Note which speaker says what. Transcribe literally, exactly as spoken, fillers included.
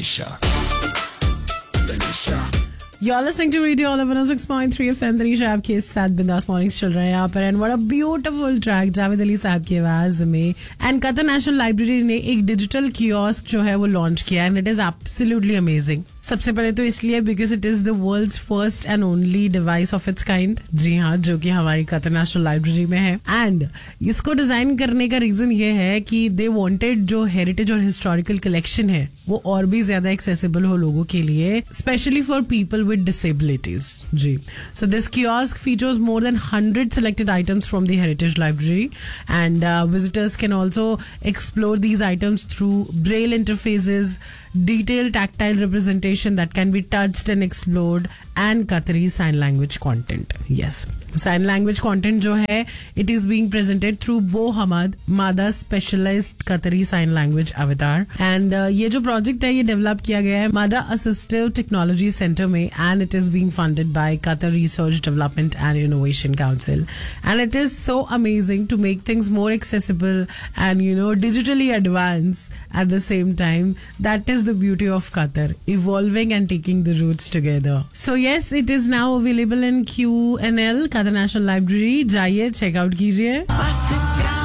Speaker 1: Tanisha. Tanisha.
Speaker 2: You're listening to Radio Olive one oh six point three F M. Tanisha आपके साथ बिंदास mornings चल रहे हैं यहाँ पर. And what a beautiful track Javed Ali साहब की आवाज में. एंड कतर नेशनल लाइब्रेरी ने एक डिजिटल कियोस्क जो है वो लॉन्च किया and it is absolutely amazing. सबसे पहले तो इसलिए because it is the world's first and only device of its kind. जी हाँ, जो कि हमारी कतर नेशनल लाइब्रेरी में है. एंड इसको डिजाइन करने का रीजन ये है कि दे वांटेड जो हेरिटेज और हिस्टोरिकल कलेक्शन है वो और भी ज्यादा एक्सेसिबल हो लोगों के लिए, specially for people with disabilities. Ji. So this kiosk features more than one hundred selected items from the Heritage Library, and uh, visitors can also explore these items through braille interfaces, detailed tactile representation that can be touched and explored, and Qatari sign language content. Yes, sign language content जो है it is being presented through Bo Hamad, Mada's specialized Qatari sign language avatar. And uh, ये जो project है ये develop किया गया है Mada Assistive Technology Center में, and it is being funded by Qatar Research Development and Innovation Council. And it is so amazing to make things more accessible and, you know, digitally advanced at the same time. That is the beauty of Qatar, evolving and taking the roots together. So yes, it is now available in Q N L, Qatar National Library. जाइए, check out कीजिए.